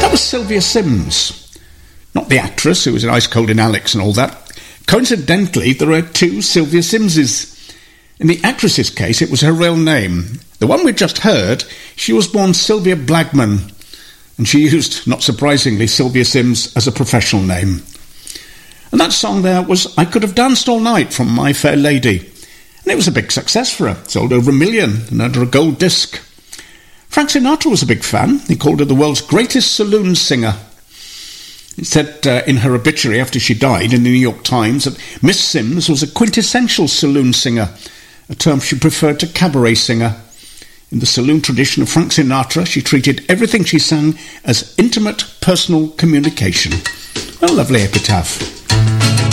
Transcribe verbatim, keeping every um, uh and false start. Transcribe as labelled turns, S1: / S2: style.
S1: That was Sylvia Sims, not the actress who was in Ice Cold in Alex and all that. Coincidentally, there are two Sylvia Simses. In the actress's case, it was her real name. The one we just heard, she was born Sylvia Blagman, and she used, not surprisingly, Sylvia Sims as a professional name. And that song there was I Could Have Danced All Night from My Fair Lady. And it was a big success for her. Sold over a million and under a gold disc. Frank Sinatra was a big fan. He called her the world's greatest saloon singer. It said uh, in her obituary after she died in the New York Times that Miss Sims was a quintessential saloon singer, a term she preferred to cabaret singer. In the saloon tradition of Frank Sinatra, she treated everything she sang as intimate personal communication. A lovely epitaph.